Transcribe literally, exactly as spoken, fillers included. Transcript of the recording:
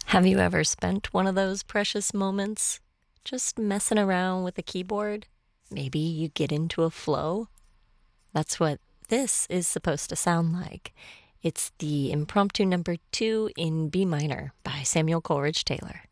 Have you ever spent one of those precious moments just messing around with the keyboard? Maybe you get into a flow? That's what this is supposed to sound like. It's the impromptu number two in B minor by Samuel Coleridge Taylor.